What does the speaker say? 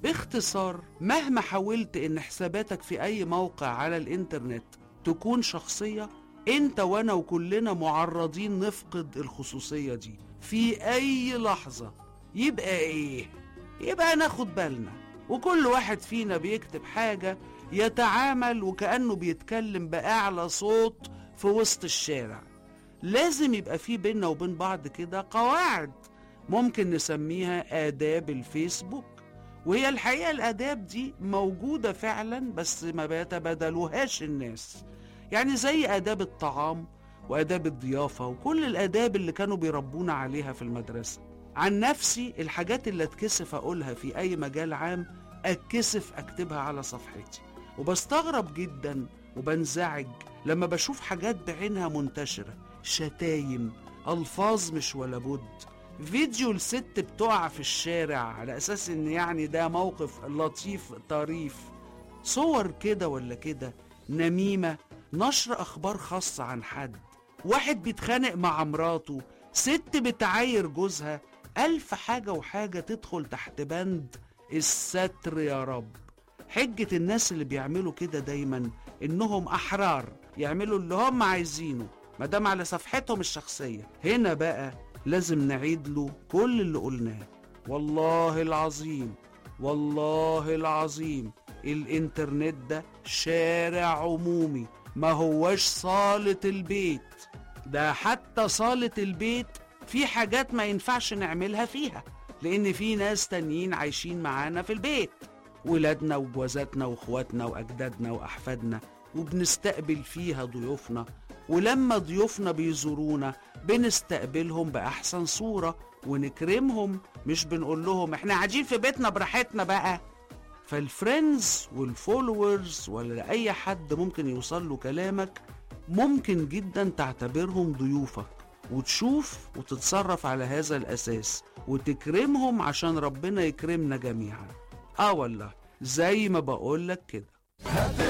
باختصار، مهما حاولت ان حساباتك في اي موقع على الانترنت تكون شخصية، انت وانا وكلنا معرضين نفقد الخصوصية دي في اي لحظة. يبقى ايه؟ يبقى ناخد بالنا، وكل واحد فينا بيكتب حاجة يتعامل وكأنه بيتكلم بأعلى صوت في وسط الشارع. لازم يبقى في بيننا وبين بعض كده قواعد ممكن نسميها آداب الفيسبوك. وهي الحقيقة الآداب دي موجودة فعلا، بس ما بيتبادلوهاش الناس. يعني زي آداب الطعام وآداب الضيافة وكل الآداب اللي كانوا بيربونا عليها في المدرسة. عن نفسي، الحاجات اللي اتكسف أقولها في أي مجال عام اتكسف أكتبها على صفحتي، وبستغرب جدا وبنزعج لما بشوف حاجات بعينها منتشرة، شتايم، ألفاظ مش ولا بد، فيديو لست بتقع في الشارع على أساس إن يعني ده موقف لطيف طريف، صور كده ولا كده، نميمة، نشر أخبار خاصة عن حد، واحد بيتخانق مع مراته، ست بتعاير جوزها، ألف حاجة وحاجة تدخل تحت بند الستر يا رب. حجة الناس اللي بيعملوا كده دايما إنهم أحرار يعملوا اللي هم عايزينه مادام على صفحتهم الشخصية. هنا بقى لازم نعيد له كل اللي قلناه. والله العظيم، والله العظيم، الانترنت ده شارع عمومي، ما هوش صالة البيت. ده حتى صالة البيت في حاجات ما ينفعش نعملها فيها، لأن في ناس تانيين عايشين معانا في البيت، ولادنا وجوازاتنا واخواتنا واجدادنا واحفادنا، وبنستقبل فيها ضيوفنا. ولما ضيوفنا بيزورونا بنستقبلهم بأحسن صورة ونكرمهم، مش بنقول لهم احنا قاعدين في بيتنا براحتنا بقى. فالفريندز والفولورز ولا اي حد ممكن يوصل له كلامك ممكن جدا تعتبرهم ضيوفك، وتشوف وتتصرف على هذا الأساس وتكرمهم عشان ربنا يكرمنا جميعا. والله زي ما بقولك كده.